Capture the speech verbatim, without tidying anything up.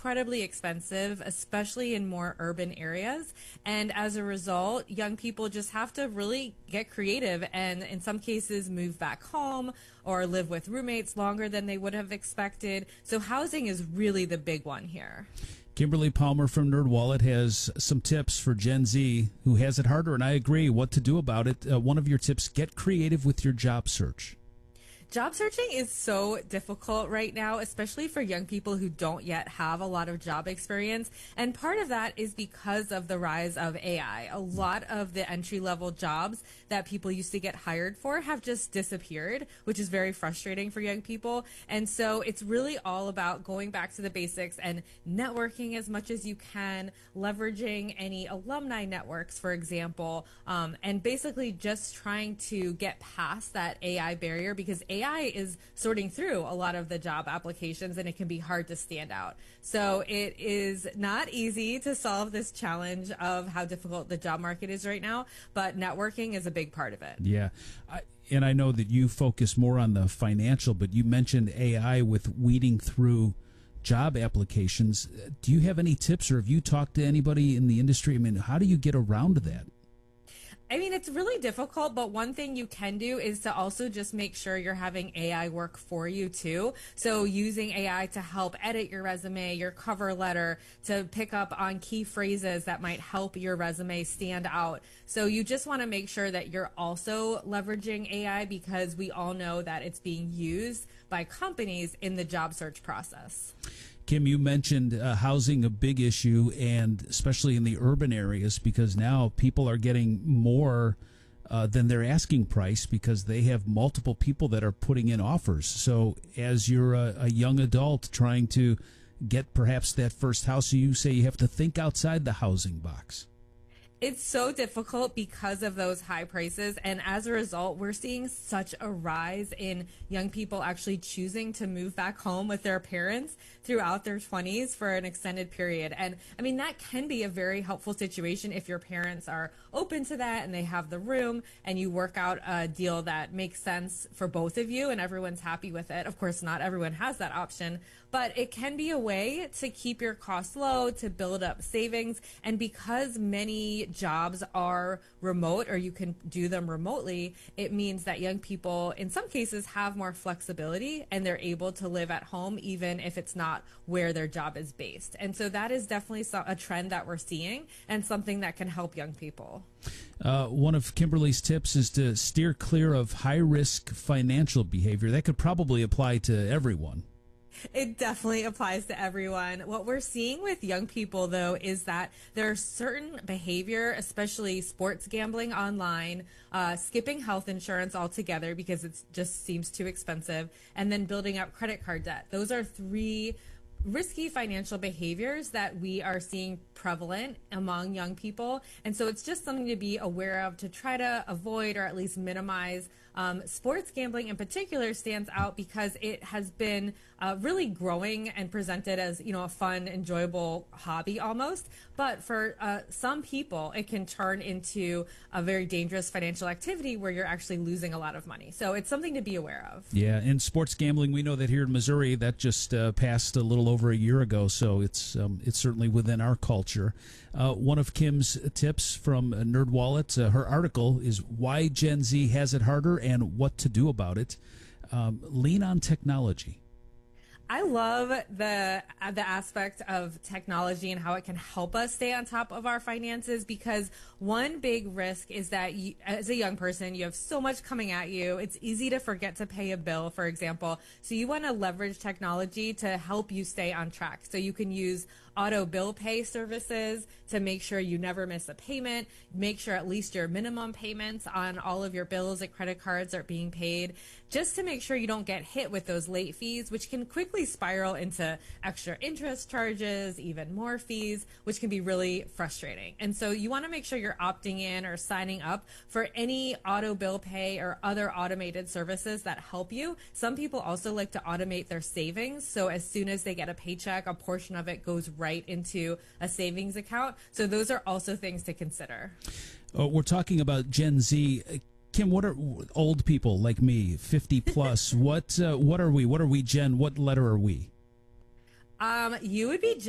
incredibly expensive, especially in more urban areas. And as a result, young people just have to really get creative and in some cases move back home or live with roommates longer than they would have expected. So housing is really the big one here. Kimberly Palmer from NerdWallet has some tips for Gen Z who has it harder, and I agree what to do about it. Uh, one of your tips, get creative with your job search. Job searching is so difficult right now, especially for young people who don't yet have a lot of job experience. And part of that is because of the rise of A I. A lot of the entry-level jobs that people used to get hired for have just disappeared, which is very frustrating for young people. And so it's really all about going back to the basics and networking as much as you can, leveraging any alumni networks, for example, um, and basically just trying to get past that A I barrier, because A I A I is sorting through a lot of the job applications and it can be hard to stand out. So it is not easy to solve this challenge of how difficult the job market is right now, but networking is a big part of it. Yeah. I, and I know that you focus more on the financial, but you mentioned A I with weeding through job applications. Do you have any tips, or have you talked to anybody in the industry? I mean, how do you get around that? I mean, it's really difficult, but one thing you can do is to also just make sure you're having A I work for you too. So using A I to help edit your resume, your cover letter, to pick up on key phrases that might help your resume stand out. So you just want to make sure that you're also leveraging A I, because we all know that it's being used by companies in the job search process. Kim, you mentioned uh, housing a big issue, and especially in the urban areas, because now people are getting more uh, than their asking price because they have multiple people that are putting in offers. So as you're a, a young adult trying to get perhaps that first house, you say you have to think outside the housing box. It's so difficult because of those high prices, and as a result, we're seeing such a rise in young people actually choosing to move back home with their parents throughout their twenties for an extended period. And I mean, that can be a very helpful situation if your parents are open to that and they have the room and you work out a deal that makes sense for both of you and everyone's happy with it. Of course, not everyone has that option, but it can be a way to keep your costs low, to build up savings. And because many jobs are remote, or you can do them remotely, it means that young people in some cases have more flexibility and they're able to live at home even if it's not where their job is based. And so that is definitely a trend that we're seeing and something that can help young people. Uh, one of Kimberly's tips is to steer clear of high-risk financial behavior. That could probably apply to everyone. It definitely applies to everyone. What we're seeing with young people, though, is that there are certain behavior, especially sports gambling online, uh, skipping health insurance altogether because it just seems too expensive, and then building up credit card debt. Those are three risky financial behaviors that we are seeing prevalent among young people. And so it's just something to be aware of, to try to avoid or at least minimize. Um, sports gambling in particular stands out because it has been uh, really growing and presented as, you know, a fun, enjoyable hobby almost. But for uh, some people, it can turn into a very dangerous financial activity where you're actually losing a lot of money. So it's something to be aware of. Yeah, and sports gambling, we know that here in Missouri, that just uh, passed a little over a year ago, so it's um, it's certainly within our culture. Uh, one of Kim's tips from NerdWallet, uh, her article is Why Gen Z Has It Harder and What to Do About It. Um, lean on technology. I love the the aspect of technology and how it can help us stay on top of our finances, because one big risk is that you, as a young person, you have so much coming at you. It's easy to forget to pay a bill, for example. So you want to leverage technology to help you stay on track. So you can use auto bill pay services to make sure you never miss a payment, make sure at least your minimum payments on all of your bills and credit cards are being paid, just to make sure you don't get hit with those late fees, which can quickly spiral into extra interest charges, even more fees, which can be really frustrating. And so you want to make sure you're opting in or signing up for any auto bill pay or other automated services that help you. Some people also like to automate their savings. So as soon as they get a paycheck, a portion of it goes right into a savings account. So those are also things to consider. Uh, we're talking about Gen Z. Kim, what are old people like me, fifty plus? what uh, what are we? What are we, Gen? What letter are we? Um, you would be